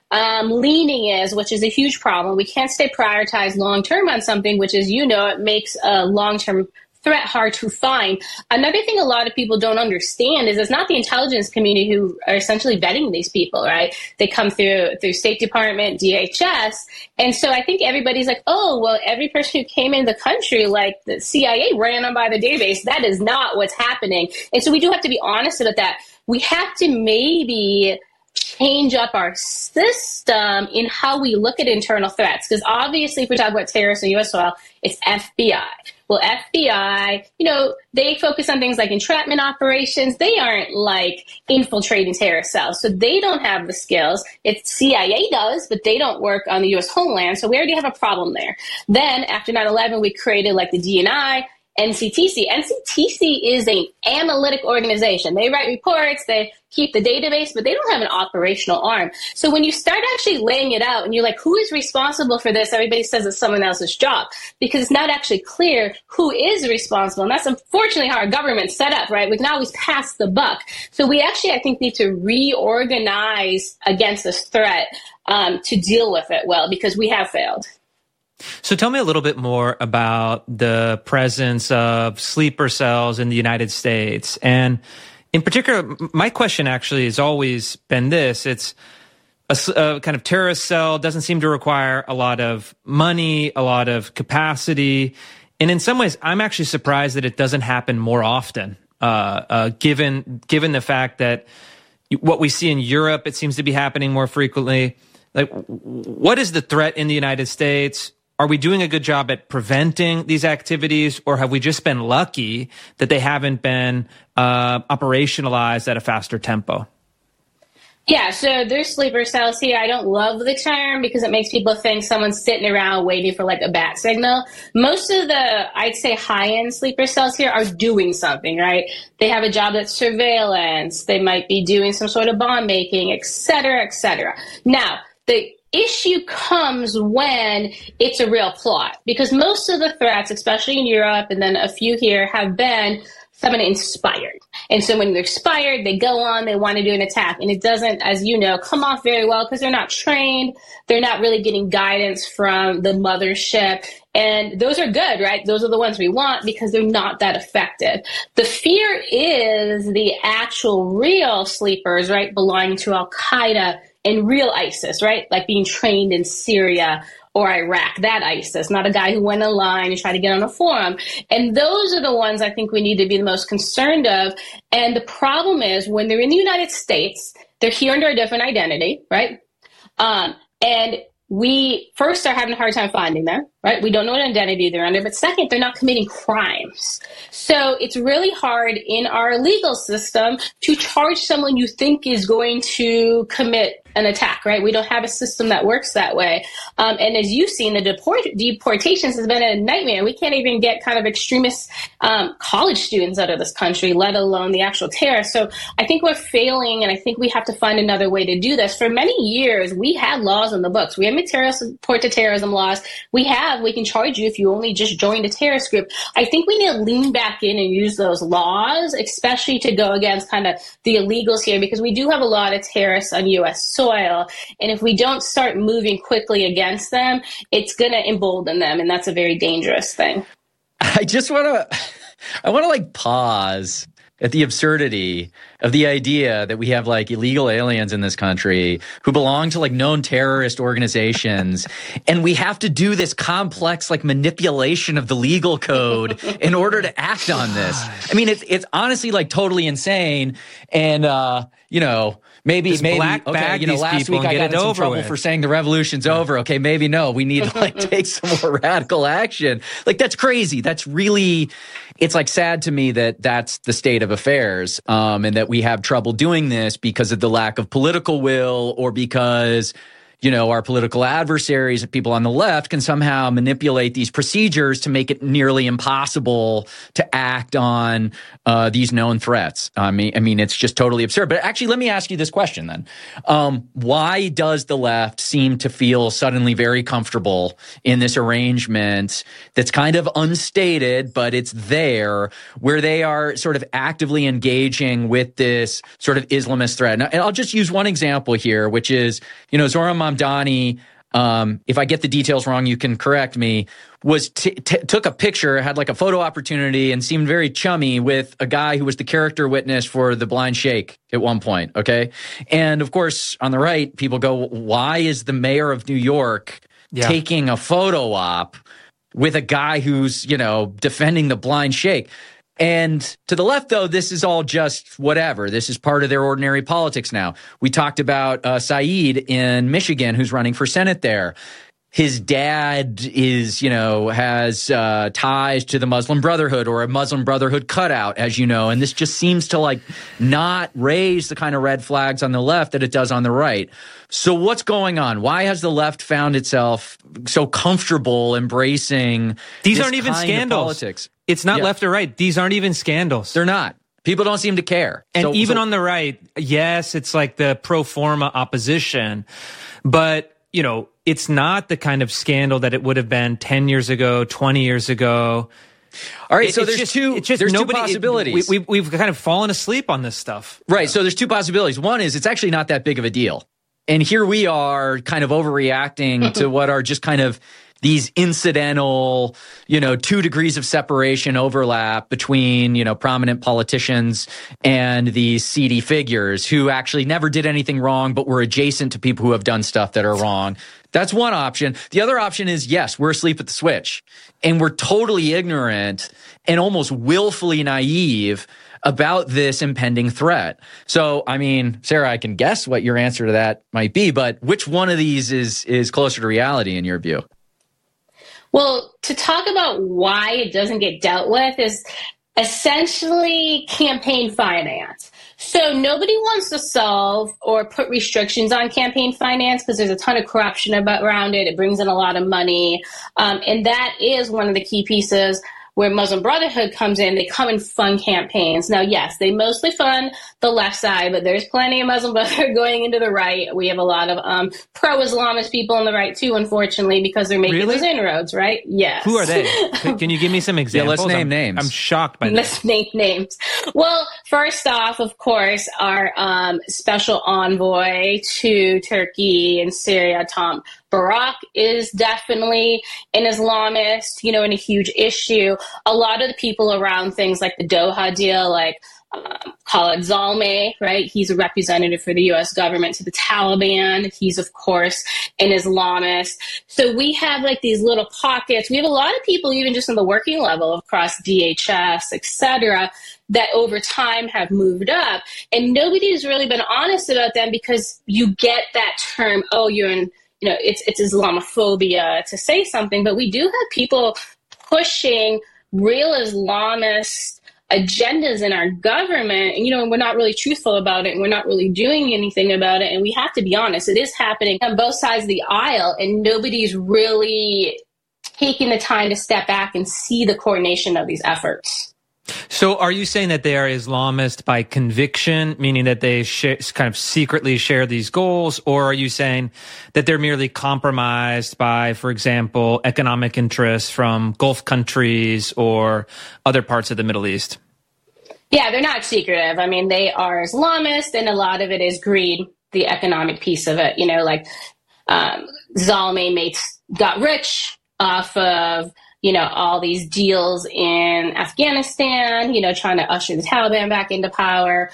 [SPEAKER 5] um, leaning is, which is a huge problem. We can't stay prioritized long term on something, which is, you know, it makes a long term threat hard to find. Another thing a lot of people don't understand is it's not the intelligence community who are essentially vetting these people, right? They come through through State Department, D H S. And so I think everybody's like, oh, well, every person who came in the country, like the C I A ran them by the database. That is not what's happening. And so we do have to be honest about that. We have to maybe change up our system in how we look at internal threats. Because obviously, if we talk about terrorists on U S soil, it's F B I. Well, F B I, you know, they focus on things like entrapment operations. They aren't like infiltrating terrorist cells. So they don't have the skills. It's C I A does, but they don't work on the U S homeland. So we already have a problem there. Then after nine eleven, we created like the D N I, N C T C. N C T C is an analytic organization. They write reports, they keep the database, but they don't have an operational arm. So when you start actually laying it out and you're like, who is responsible for this? Everybody says it's someone else's job because it's not actually clear who is responsible. And that's unfortunately how our government's set up, right? We can always pass the buck. So we actually, I think, need to reorganize against this threat um, to deal with it well, because we have failed.
[SPEAKER 4] So tell me a little bit more about the presence of sleeper cells in the United States. And in particular, my question actually has always been this. It's a, a kind of terrorist cell, doesn't seem to require a lot of money, a lot of capacity. And in some ways, I'm actually surprised that it doesn't happen more often, uh, uh, given given the fact that what we see in Europe, it seems to be happening more frequently. Like, what is the threat in the United States? Are we doing a good job at preventing these activities, or have we just been lucky that they haven't been uh, operationalized at a faster tempo?
[SPEAKER 5] Yeah, so there's sleeper cells here. I don't love the term because it makes people think someone's sitting around waiting for like a bat signal. Most of the, I'd say, high-end sleeper cells here are doing something, right? They have a job that's surveillance. They might be doing some sort of bomb making, et cetera, et cetera. Now, the issue comes when it's a real plot, because most of the threats, especially in Europe and then a few here, have been someone inspired. And so when they're inspired, they go on, they want to do an attack. And it doesn't, as you know, come off very well because they're not trained. They're not really getting guidance from the mothership. And those are good, right? Those are the ones we want because they're not that effective. The fear is the actual real sleepers, right, belonging to Al-Qaeda and real ISIS, right? Like being trained in Syria or Iraq, that ISIS, not a guy who went online and tried to get on a forum. And those are the ones I think we need to be the most concerned of. And the problem is when they're in the United States, they're here under a different identity, right? Um, and we first are having a hard time finding them, right? We don't know what identity they're under, but second, they're not committing crimes. So it's really hard in our legal system to charge someone you think is going to commit an attack, right? We don't have a system that works that way. Um, and as you've seen, the deport- deportations has been a nightmare. We can't even get kind of extremist um, college students out of this country, let alone the actual terrorists. So I think we're failing, and I think we have to find another way to do this. For many years, we had laws in the books. We have material support to terrorism laws. We have, we can charge you if you only just joined a terrorist group. I think we need to lean back in and use those laws, especially to go against kind of the illegals here, because we do have a lot of terrorists on U S soil. And if we don't start moving quickly against them, it's going to embolden them. And that's a very dangerous thing.
[SPEAKER 6] I just want to, I want to like pause at the absurdity of the idea that we have like illegal aliens in this country who belong to like known terrorist organizations. And we have to do this complex like manipulation of the legal code in order to act on this. I mean, it's, it's honestly like totally insane. And, uh, you know, Maybe,
[SPEAKER 4] Just
[SPEAKER 6] maybe,
[SPEAKER 4] black
[SPEAKER 6] okay,
[SPEAKER 4] bag
[SPEAKER 6] you know,
[SPEAKER 4] these
[SPEAKER 6] last week I got in some trouble
[SPEAKER 4] with.
[SPEAKER 6] for saying the revolution's over. Okay, maybe no, we need to like take some more radical action. Like, that's crazy. That's really, it's like sad to me that that's the state of affairs, um, and that we have trouble doing this because of the lack of political will or because, you know, our political adversaries, people on the left, can somehow manipulate these procedures to make it nearly impossible to act on uh, these known threats. I mean, I mean, it's just totally absurd. But actually, let me ask you this question then. Um, why does the left seem to feel suddenly very comfortable in this arrangement that's kind of unstated, but it's there, where they are sort of actively engaging with this sort of Islamist threat? And I'll just use one example here, which is, you know, Zohran Mamdani, um, if I get the details wrong, you can correct me, was t- t- took a picture, had like a photo opportunity, and seemed very chummy with a guy who was the character witness for The Blind Sheikh at one point, okay? And of course, on the right, people go, why is the mayor of New York yeah. taking a photo op with a guy who's, you know, defending The Blind Sheikh? And to the left, though, this is all just whatever. This is part of their ordinary politics now. We talked about uh, Saeed in Michigan, who's running for Senate there. His dad is, you know, has uh, ties to the Muslim Brotherhood or a Muslim Brotherhood cutout, as you know. And this just seems to, like, not raise the kind of red flags on the left that it does on the right. So what's going on? Why has the left found itself so comfortable embracing
[SPEAKER 4] these
[SPEAKER 6] this
[SPEAKER 4] aren't even
[SPEAKER 6] kind
[SPEAKER 4] scandals?
[SPEAKER 6] Of politics?
[SPEAKER 4] It's not
[SPEAKER 6] yeah.
[SPEAKER 4] left or right. These aren't even scandals.
[SPEAKER 6] They're not. People don't seem to care.
[SPEAKER 4] And
[SPEAKER 6] so,
[SPEAKER 4] even
[SPEAKER 6] so,
[SPEAKER 4] on the right, yes, it's like the pro forma opposition. But, you know, it's not the kind of scandal that it would have been ten years ago, twenty years ago.
[SPEAKER 6] All right,
[SPEAKER 4] it,
[SPEAKER 6] so there's
[SPEAKER 4] just,
[SPEAKER 6] two
[SPEAKER 4] it's just
[SPEAKER 6] there's
[SPEAKER 4] nobody,
[SPEAKER 6] two possibilities.
[SPEAKER 4] We, we, we've kind of fallen asleep on this stuff.
[SPEAKER 6] Right, so there's two possibilities. One is it's actually not that big of a deal. And here we are kind of overreacting to what are just kind of these incidental, you know, two degrees of separation overlap between, you know, prominent politicians and these seedy figures who actually never did anything wrong, but were adjacent to people who have done stuff that are wrong. That's one option. The other option is, yes, we're asleep at the switch and we're totally ignorant and almost willfully naive about this impending threat. So, I mean, Sarah, I can guess what your answer to that might be, but which one of these is is closer to reality in your view?
[SPEAKER 5] Well, to talk about why it doesn't get dealt with is essentially campaign finance. So nobody wants to solve or put restrictions on campaign finance because there's a ton of corruption about, around it. It brings in a lot of money. Um, and that is one of the key pieces where Muslim Brotherhood comes in. They come and fund campaigns. Now, yes, they mostly fund the left side, but there's plenty of Muslim Brotherhood going into the right. We have a lot of um, pro-Islamist people on the right, too, unfortunately, because they're making
[SPEAKER 4] really?
[SPEAKER 5] those inroads, right? Yes.
[SPEAKER 4] Who are they? Can you give me some examples?
[SPEAKER 6] Yeah, let's name
[SPEAKER 4] I'm,
[SPEAKER 6] names.
[SPEAKER 4] I'm shocked by that.
[SPEAKER 5] Let's name names. Well, first off, of course, our um, special envoy to Turkey and Syria, Tom Barak, is definitely an Islamist, you know, and a huge issue. A lot of the people around things like the Doha deal, like um, Khalid Zalmay, right? He's a representative for the U S government to the Taliban. He's, of course, an Islamist. So we have like these little pockets. We have a lot of people, even just on the working level across D H S, et cetera, that over time have moved up. And nobody's really been honest about them because you get that term, oh, you're in, you know, it's it's Islamophobia to say something, but we do have people pushing real Islamist agendas in our government, and, you know, we're not really truthful about it, and we're not really doing anything about it, and we have to be honest, it is happening on both sides of the aisle, and nobody's really taking the time to step back and see the coordination of these efforts.
[SPEAKER 4] So are you saying that they are Islamist by conviction, meaning that they sh- kind of secretly share these goals? Or are you saying that they're merely compromised by, for example, economic interests from Gulf countries or other parts of the Middle East?
[SPEAKER 5] Yeah, they're not secretive. I mean, they are Islamist, and a lot of it is greed, the economic piece of it. You know, like um, Zalmay made, got rich off of, you know, all these deals in Afghanistan, you know, trying to usher the Taliban back into power.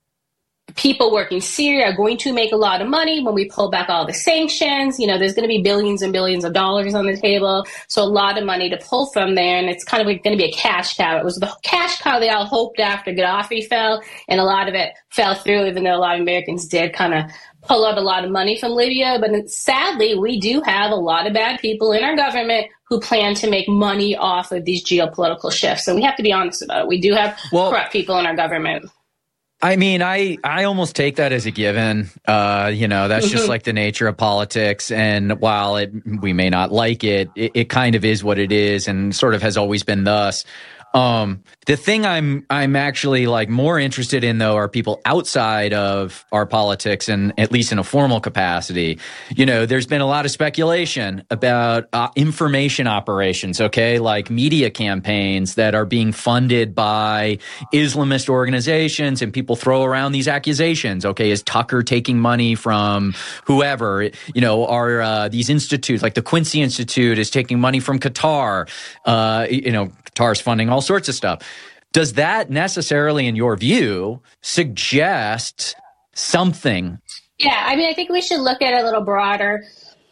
[SPEAKER 5] People working Syria are going to make a lot of money when we pull back all the sanctions. You know, there's going to be billions and billions of dollars on the table. So a lot of money to pull from there. And it's kind of like going to be a cash cow. It was the cash cow they all hoped after Gaddafi fell. And a lot of it fell through, even though a lot of Americans did kind of pull out a lot of money from Libya. But sadly, we do have a lot of bad people in our government who plan to make money off of these geopolitical shifts. So we have to be honest about it. We do have
[SPEAKER 6] well,
[SPEAKER 5] corrupt people in our government.
[SPEAKER 6] I mean, I, I almost take that as a given. Uh, you know, that's just like the nature of politics. And while it, we may not like it, it, it kind of is what it is and sort of has always been thus. Um, the thing I'm, I'm actually like more interested in though are people outside of our politics and at least in a formal capacity. You know, there's been a lot of speculation about uh, information operations, okay? Like media campaigns that are being funded by Islamist organizations and people throw around these accusations. Okay. Is Tucker taking money from whoever? You know, are, uh, these institutes like the Quincy Institute is taking money from Qatar? Uh, you know, Qatar's funding all sorts of stuff. Does that necessarily, in your view, suggest something?
[SPEAKER 5] Yeah, I mean, I think we should look at it a little broader.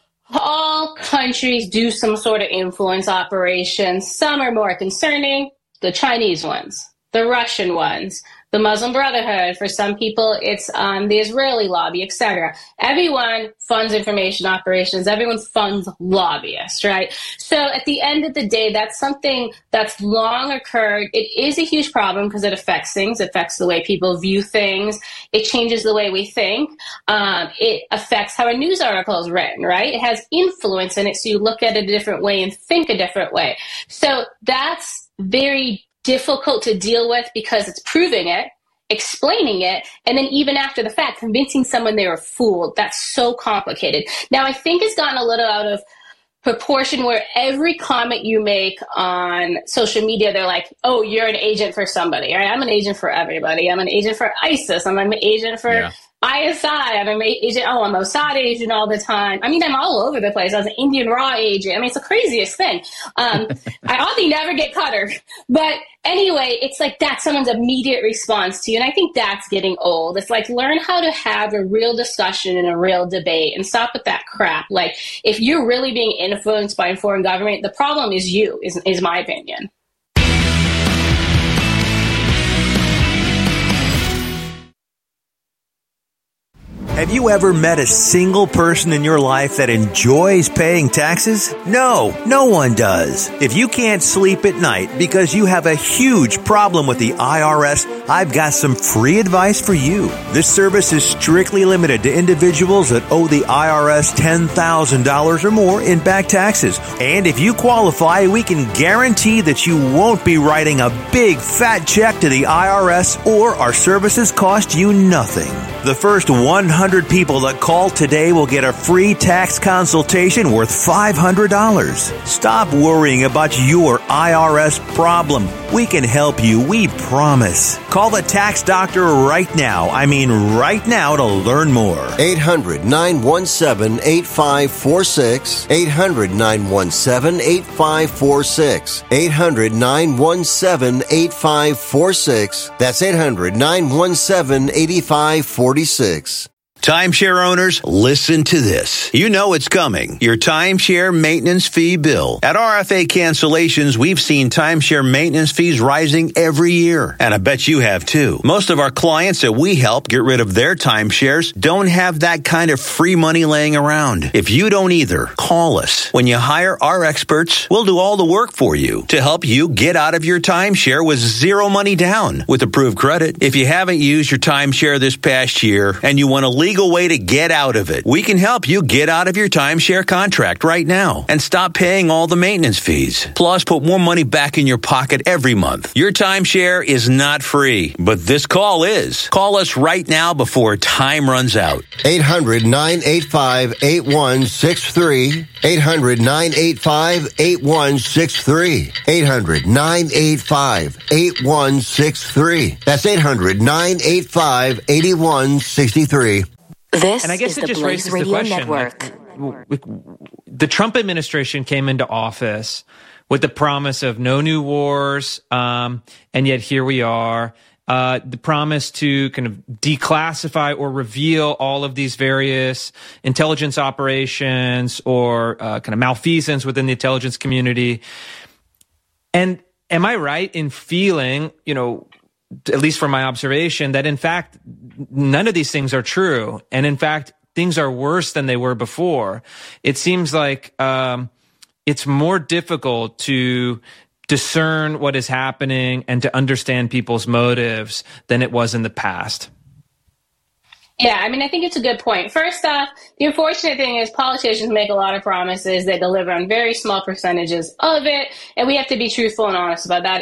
[SPEAKER 5] All countries do some sort of influence operations. Some are more concerning, the Chinese ones, the Russian ones, the Muslim Brotherhood. For some people, it's um, the Israeli lobby, et cetera. Everyone funds information operations. Everyone funds lobbyists, right? So at the end of the day, that's something that's long occurred. It is a huge problem because it affects things. It affects the way people view things. It changes the way we think. Um, it affects how a news article is written, right? It has influence in it, so you look at it a different way and think a different way. So that's very difficult to deal with because it's proving it, explaining it, and then even after the fact, convincing someone they were fooled. That's so complicated. Now, I think it's gotten a little out of proportion where every comment you make on social media, they're like, oh, you're an agent for somebody. Right? I'm an agent for everybody. I'm an agent for ISIS. I'm an agent for yeah. I S I. I'm an agent. Oh, I'm a Mossad agent all the time. I mean, I'm all over the place. I was an Indian Raw agent. I mean, it's the craziest thing. Um, I hardly never get cutter. But anyway, it's like that's someone's immediate response to you. And I think that's getting old. It's like learn how to have a real discussion and a real debate and stop with that crap. Like if you're really being influenced by a foreign government, the problem is you, is, is my opinion.
[SPEAKER 7] Have you ever met a single person in your life that enjoys paying taxes? No, no one does. If you can't sleep at night because you have a huge problem with the I R S, I've got some free advice for you. This service is strictly limited to individuals that owe the I R S ten thousand dollars or more in back taxes. And if you qualify, we can guarantee that you won't be writing a big fat check to the I R S or our services cost you nothing. The first one hundred people that call today will get a free tax consultation worth five hundred dollars. Stop worrying about your I R S problem. We can help you, we promise. Call the tax doctor right now. I mean right now to learn more.
[SPEAKER 2] eight hundred, nine one seven, eight five four six. eight hundred, nine one seven, eight five four six. eight hundred, nine one seven, eight five four six. That's eight hundred, nine one seven, eight five four six.
[SPEAKER 1] Timeshare owners, listen to this. You know it's coming. Your timeshare maintenance fee bill. At R F A Cancellations, we've seen timeshare maintenance fees rising every year. And I bet you have too. Most of our clients that we help get rid of their timeshares don't have that kind of free money laying around. If you don't either, call us. When you hire our experts, we'll do all the work for you to help you get out of your timeshare with zero money down with approved credit. If you haven't used your timeshare this past year and you want to leave legal way to get out of it. We can help you get out of your timeshare contract right now and stop paying all the maintenance fees. Plus, put more money back in your pocket every month. Your timeshare is not free, but this call is. Call us right now before time runs out.
[SPEAKER 2] eight hundred, nine eight five, eight one six three. eight hundred, nine eight five, eight one six three. eight hundred, nine eight five, eight one six three. That's eight hundred, nine eight five, eight one six three.
[SPEAKER 11] This
[SPEAKER 4] and I guess
[SPEAKER 11] is
[SPEAKER 4] it
[SPEAKER 11] the
[SPEAKER 4] just
[SPEAKER 11] Blaze
[SPEAKER 4] raises
[SPEAKER 11] Radio
[SPEAKER 4] the question.
[SPEAKER 11] Network.
[SPEAKER 4] Like, the Trump administration came into office with the promise of no new wars, um, and yet here we are. Uh, the promise to kind of declassify or reveal all of these various intelligence operations or uh, kind of malfeasance within the intelligence community. And am I right in feeling, you know, at least from my observation, that in fact, none of these things are true. And in fact, things are worse than they were before. It seems like um, it's more difficult to discern what is happening and to understand people's motives than it was in the past.
[SPEAKER 5] Yeah, I mean, I think it's a good point. First off, the unfortunate thing is politicians make a lot of promises. They deliver on very small percentages of it. And we have to be truthful and honest about that.